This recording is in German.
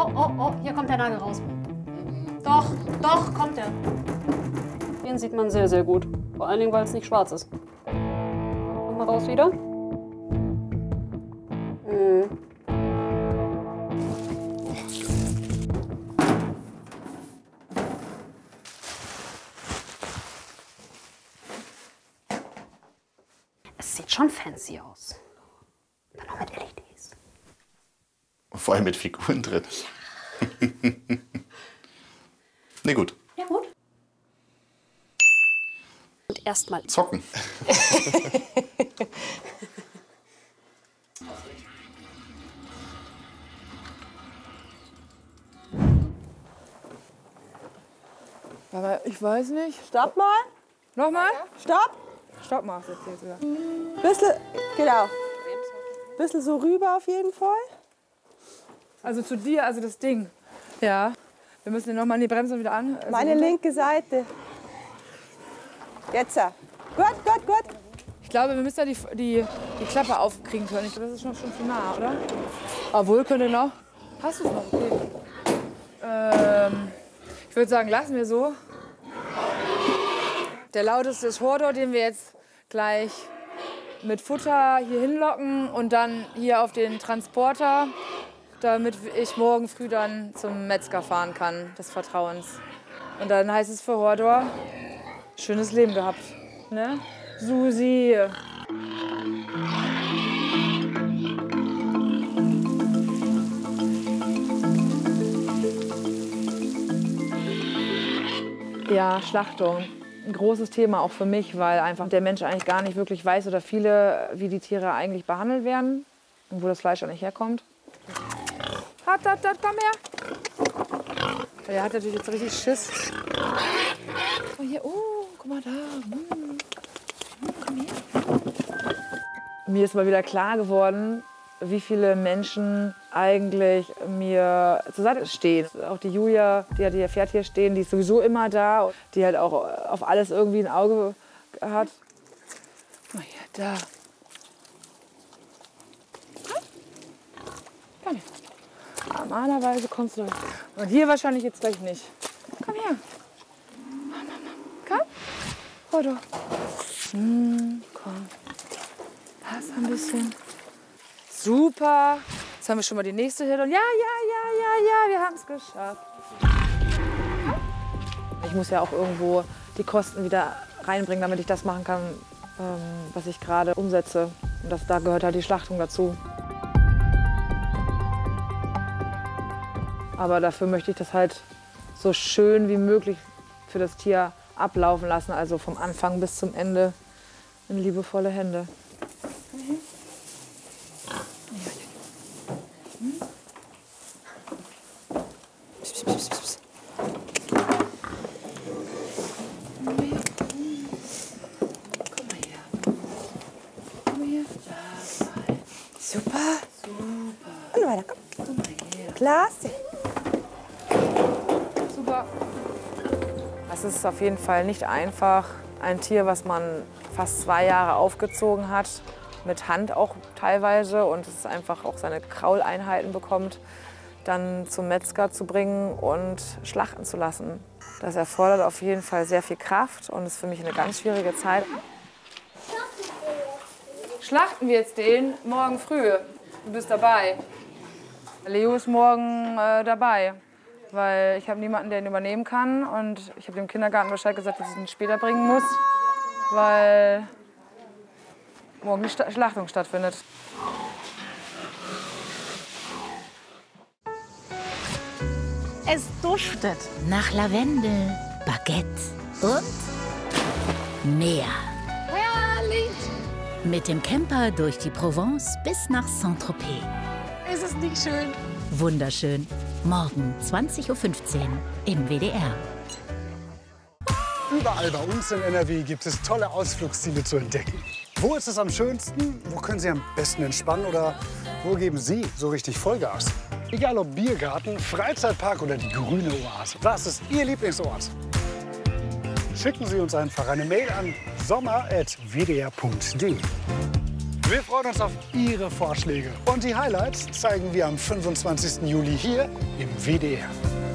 oh, hier kommt der Nagel raus. Doch, kommt er. Den sieht man sehr, sehr gut. Vor allen Dingen, weil es nicht schwarz ist. Komm mal raus wieder. Es sieht schon fancy aus. Dann noch mit LEDs. Vor allem mit Figuren drin. Nee, gut. Ja, gut. Und erstmal zocken. Aber ich weiß nicht. Stopp mal. Nochmal? Stopp. Stopp machst du jetzt sogar. Bisschen, genau. Bisschen so rüber auf jeden Fall. Also zu dir, also das Ding. Ja. Wir müssen den nochmal an die Bremse wieder an. Also Meine linke Seite. Jetzt. Gut. Ich glaube, wir müssen da die Klappe aufkriegen können. Ich glaube, das ist schon zu nah, oder? Obwohl, könnte noch. Hast du es noch? Okay. Ich würde sagen, lassen wir so. Der lauteste ist Hordor, den wir jetzt gleich mit Futter hier hinlocken und dann hier auf den Transporter, damit ich morgen früh dann zum Metzger fahren kann, des Vertrauens. Und dann heißt es für Hordor, schönes Leben gehabt, ne? Susi. Ja, Schlachtung. Ein großes Thema auch für mich, weil einfach der Mensch eigentlich gar nicht wirklich weiß oder viele, wie die Tiere eigentlich behandelt werden und wo das Fleisch eigentlich herkommt. Komm her! Der hat natürlich jetzt richtig Schiss. Oh, hier, guck mal da. Komm her. Mir ist mal wieder klar geworden, wie viele Menschen eigentlich mir zur Seite stehen. Auch die Julia, die hat ihr Pferd hier stehen, die ist sowieso immer da. Die halt auch auf alles irgendwie ein Auge hat. Oh ja, da. Komm her. Normalerweise kommst du. Und hier wahrscheinlich jetzt gleich nicht. Komm her. Komm. Hör doch. Komm. Pass ein bisschen. Super. Jetzt haben wir schon mal die nächste Hürde. Und ja, wir haben es geschafft. Ich muss ja auch irgendwo die Kosten wieder reinbringen, damit ich das machen kann, was ich gerade umsetze. Und da gehört halt die Schlachtung dazu. Aber dafür möchte ich das halt so schön wie möglich für das Tier ablaufen lassen. Also vom Anfang bis zum Ende in liebevolle Hände. Super. Und weiter, komm. Klasse. Super. Es ist auf jeden Fall nicht einfach, ein Tier, was man fast 2 Jahre aufgezogen hat, mit Hand auch teilweise und es einfach auch seine Krauleinheiten bekommt, dann zum Metzger zu bringen und schlachten zu lassen. Das erfordert auf jeden Fall sehr viel Kraft und ist für mich eine ganz schwierige Zeit. Schlachten wir jetzt den morgen früh. Du bist dabei. Leo ist morgen dabei, weil ich habe niemanden, der ihn übernehmen kann. Und ich habe dem Kindergarten Bescheid gesagt, dass ich ihn später bringen muss, weil morgen die Schlachtung stattfindet. Es duftet nach Lavendel, Baguette und Meer. Herrlich! Mit dem Camper durch die Provence bis nach Saint-Tropez. Ist es nicht schön? Wunderschön. Morgen 20:15 Uhr im WDR. Überall bei uns in NRW gibt es tolle Ausflugsziele zu entdecken. Wo ist es am schönsten? Wo können Sie am besten entspannen? Oder wo geben Sie so richtig Vollgas? Egal ob Biergarten, Freizeitpark oder die grüne Oase. Was ist Ihr Lieblingsort? Schicken Sie uns einfach eine Mail an sommer@wdr.de. Wir freuen uns auf Ihre Vorschläge. Und die Highlights zeigen wir am 25. Juli hier im WDR.